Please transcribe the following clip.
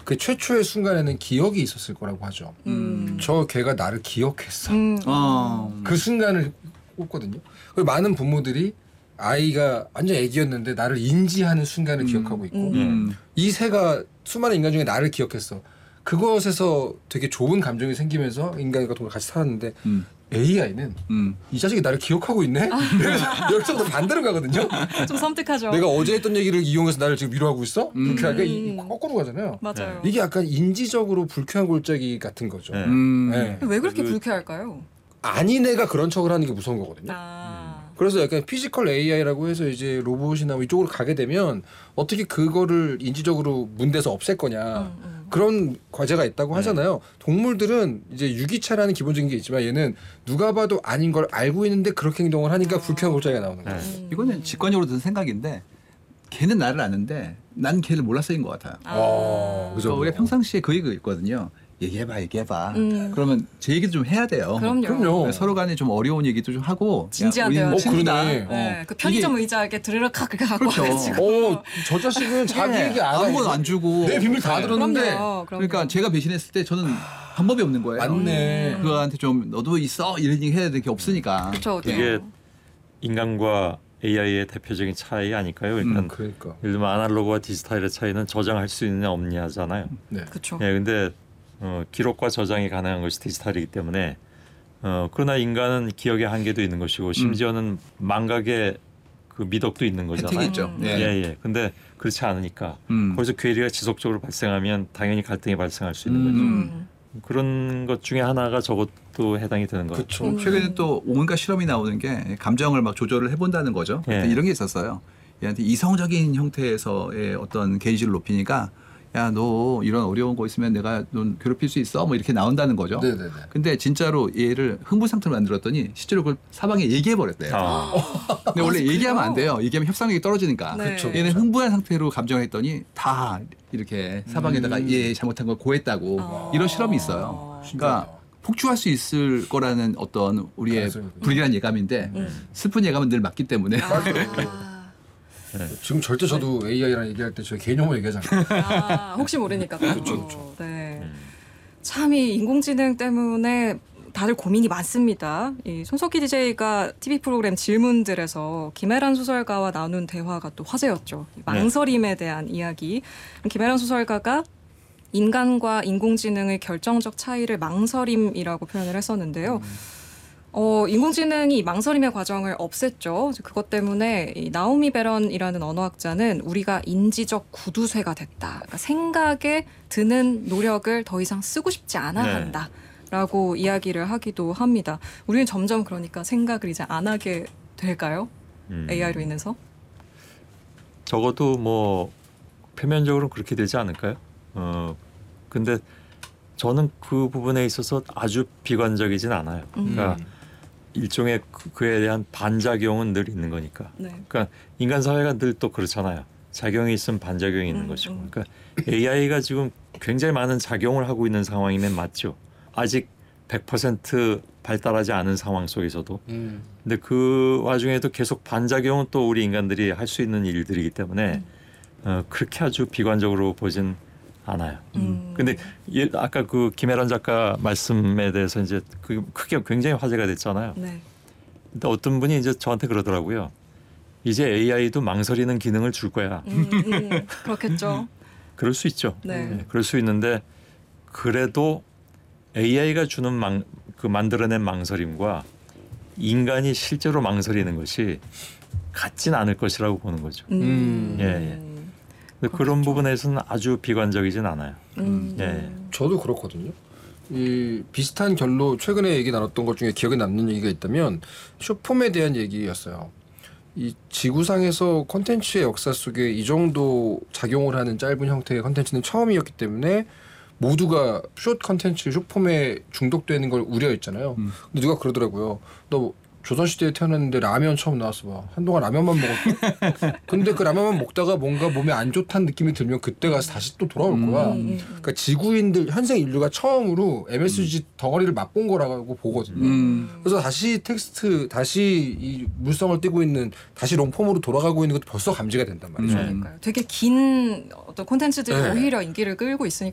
그 최초의 순간에는 기억이 있었을 거라고 하죠. 저 걔가 나를 기억했어. 그 순간을 꼽거든요. 그리고 많은 부모들이 아이가 완전 애기였는데 나를 인지하는 순간을 기억하고 있고 이 새가 수많은 인간 중에 나를 기억했어. 그것에서 되게 좋은 감정이 생기면서 인간과 동물 같이 살았는데 AI는 이 자식이 나를 기억하고 있네? 그래서 여기서부터 반대로 가거든요. 좀 섬뜩하죠. 내가 어제 했던 얘기를 이용해서 나를 지금 위로하고 있어? 불쾌하게 거꾸로 가잖아요. 맞아요. 이게 약간 인지적으로 불쾌한 골짜기 같은 거죠. 네. 네. 왜 그렇게 불쾌할까요? 아닌 애가 그런 척을 하는 게 무서운 거거든요. 그래서 약간 피지컬 AI라고 해서 이제 로봇이나 뭐 이쪽으로 가게 되면 어떻게 그거를 인지적으로 문대서 없앨 거냐 그런 과제가 있다고 하잖아요. 동물들은 이제 유기체라는 기본적인 게 있지만 얘는 누가 봐도 아닌 걸 알고 있는데 그렇게 행동을 하니까 불쾌한 골짜기가 나오는 거예요. 이거는 직관적으로 든 생각인데 걔는 나를 아는데 난 걔를 몰라서인 것 같아요. 그죠. 우리가 평상시에 그 얘기가 있거든요. 얘기해봐. 그러면 제 얘기도 좀 해야 돼요. 그럼요. 서로 간에 좀 어려운 얘기도 좀 하고. 진지한 우리는 대화. 친구다. 그러네. 네, 그 편의점 의자에 드르륵 하게 갖고 그렇죠. 와가지고. 저 자식은 자기 얘기 안 하고 아무것도 안 주고. 내 비밀 다 들었는데. 그럼요. 그러니까 제가 배신했을 때 저는 방법이 없는 거예요. 맞네. 그거한테 좀 너도 있어 이런 얘기 해야 될 게 없으니까. 그렇죠. 이게 인간과 AI의 대표적인 차이 아닐까요? 그러니까 그러니까. 예를 들면 아날로그와 디지털의 차이는 저장할 수 있느냐 없느냐잖아요. 네. 그렇죠. 예, 근데 기록과 저장이 가능한 것이 디지털이기 때문에 그러나 인간은 기억의 한계도 있는 것이고 심지어는 망각의 그 미덕도 있는 거잖아요. 혜택이 있죠. 예. 근데 그렇지 않으니까 거기서 괴리가 지속적으로 발생하면 당연히 갈등이 발생할 수 있는 거죠. 그런 것 중에 하나가 저것도 해당이 되는 것 같아요. 그렇죠. 최근에 또 온갖 실험이 나오는 게 감정을 막 조절을 해본다는 거죠. 예. 이런 게 있었어요. 얘한테 이성적인 형태에서의 어떤 게이지를 높이니까 야, 너 이런 어려운 거 있으면 내가 넌 괴롭힐 수 있어? 뭐 이렇게 나온다는 거죠. 네네네. 근데 진짜로 얘를 흥분 상태로 만들었더니 실제로 그걸 사방에 얘기해 버렸대요. 근데 원래 얘기하면 안 돼요. 얘기하면 협상력이 떨어지니까. 네. 그쵸, 얘는 흥분한 상태로 감정했더니 다 이렇게 사방에다가 얘 잘못한 걸 고했다고 이런 실험이 있어요. 그러니까 폭주할 수 있을 거라는 어떤 우리의 불길한 예감인데 슬픈 예감은 늘 맞기 때문에. 지금 절대 저도 AI랑 얘기할 때 저 개념을 얘기하잖아요. 혹시 모르니까. 그렇죠. 네. 참 이 인공지능 때문에 다들 고민이 많습니다. 이 손석희 DJ가 TV 프로그램 질문들에서 김혜란 소설가와 나눈 대화가 또 화제였죠. 망설임에 대한 이야기. 김혜란 소설가가 인간과 인공지능의 결정적 차이를 망설임이라고 표현을 했었는데요. 인공지능이 망설임의 과정을 없앴죠. 그것 때문에 이 나오미 베런이라는 언어학자는 우리가 인지적 구두쇠가 됐다. 그러니까 생각에 드는 노력을 더 이상 쓰고 싶지 않아 한다라고 이야기를 하기도 합니다. 우리는 점점 그러니까 생각을 이제 안 하게 될까요? AI로 인해서? 적어도 뭐 표면적으로는 그렇게 되지 않을까요? 근데 저는 그 부분에 있어서 아주 비관적이진 않아요. 그러니까 일종의 그에 대한 반작용은 늘 있는 거니까. 네. 그러니까 인간 사회가 늘 또 그렇잖아요. 작용이 있으면 반작용이 있는 것이고. 그러니까 AI가 지금 굉장히 많은 작용을 하고 있는 상황이면 맞죠. 아직 100% 발달하지 않은 상황 속에서도. 근데 그 와중에도 계속 반작용은 또 우리 인간들이 할 수 있는 일들이기 때문에 그렇게 아주 비관적으로 보진 않아요. 근데 아까 그 김혜란 작가 말씀에 대해서 이제 그 크게 굉장히 화제가 됐잖아요. 네. 근데 어떤 분이 이제 저한테 그러더라고요. 이제 AI도 망설이는 기능을 줄 거야. 그렇겠죠. 그럴 수 있죠. 네. 그럴 수 있는데 그래도 AI가 주는 만들어낸 망설임과 인간이 실제로 망설이는 것이 같진 않을 것이라고 보는 거죠. 예. 그런 부분에서는 아주 비관적이진 않아요. 예. 저도 그렇거든요. 이 비슷한 결로 최근에 얘기 나눴던 것 중에 기억에 남는 얘기가 있다면 쇼폼에 대한 얘기였어요. 이 지구상에서 콘텐츠의 역사 속에 이 정도 작용을 하는 짧은 형태의 콘텐츠는 처음이었기 때문에 모두가 숏 콘텐츠 숏폼에 중독되는 걸 우려했잖아요. 근데 누가 그러더라고요. 너 조선시대에 태어났는데 라면 처음 나왔어 봐. 한동안 라면만 먹었고 근데 그 라면만 먹다가 뭔가 몸에 안 좋다는 느낌이 들면 그때 가서 다시 또 돌아올 거야. 그러니까 지구인들 현생 인류가 처음으로 MSG 덩어리를 맛본 거라고 보거든요. 그래서 다시 텍스트 다시 이 물성을 띠고 있는 다시 롱폼으로 돌아가고 있는 것도 벌써 감지가 된단 말이죠. 그러니까요. 되게 긴 어떤 콘텐츠들이 네. 오히려 인기를 끌고 있으니까